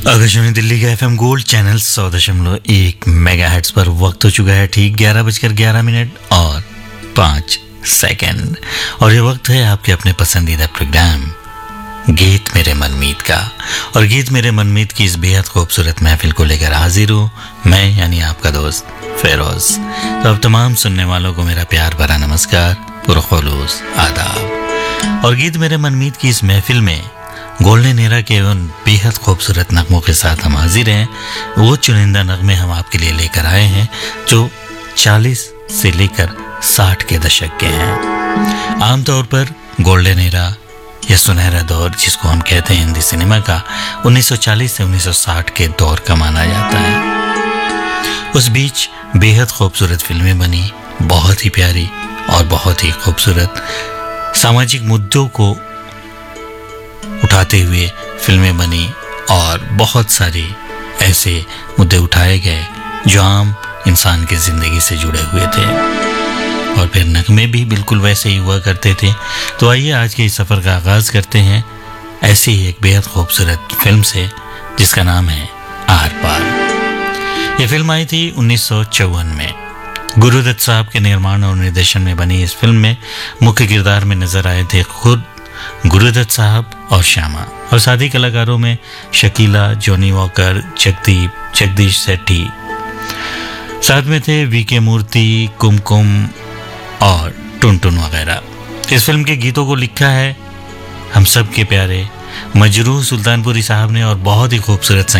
आकाशवाणी दिल्ली का FM gold channel 100.1 megahertz पर वक्त हो चुका है ठीक 11:11 और 5 सेकंड। और ये वक्त है आपके अपने पसंदीदा प्रोग्राम गीत मेरे मनमीत का। और गीत मेरे मनमीत की इस बेहद खूबसूरत महफिल को लेकर हाजिर हूँ मैं, यानी आपका दोस्त फिरोज। तो अब तमाम सुनने वालों को मेरा प्यार भरा नमस्कार, पुरखुलूस आदाब। और गीत मेरे मनमीत की इस महफिल में गोल्डन एरा के उन बेहद खूबसूरत नगमों के साथ हम हाजिर हैं। वो चुनिंदा नगमे हम आपके लिए लेकर आए हैं जो 40 से लेकर 60 के दशक के हैं। आमतौर पर गोल्डन एरा या सुनहरा दौर जिसको हम कहते हैं हिंदी सिनेमा का 1940 से 1960 के दौर का माना जाता है। उस बीच बेहद खूबसूरत फिल्में बनी, बहुत ही प्यारी और बहुत ही खूबसूरत सामाजिक मुद्दों को उठाते हुए फिल्में बनी और बहुत सारे ऐसे मुद्दे उठाए गए जो आम इंसान की ज़िंदगी से जुड़े हुए थे और फिर नगमे भी बिल्कुल वैसे ही हुआ करते थे। तो आइए आज के इस सफ़र का आगाज़ करते हैं ऐसी ही एक बेहद खूबसूरत फिल्म से जिसका नाम है आर पार। ये फिल्म आई थी 1954 में। गुरुदत्त साहब के निर्माण और निर्देशन में बनी इस फिल्म में मुख्य किरदार में नजर आए थे खुद गुरुदत्त साहब और श्यामा, और साथी कलाकारों में शकीला, जॉनी वॉकर, जगदीप, जगदीश सेठी, साथ में थे वीके मूर्ति, कुमकुम और टुनटुन वगैरह। इस फिल्म के गीतों को लिखा है हम सब के प्यारे मजरूह सुल्तानपुरी साहब ने और बहुत ही खूबसूरत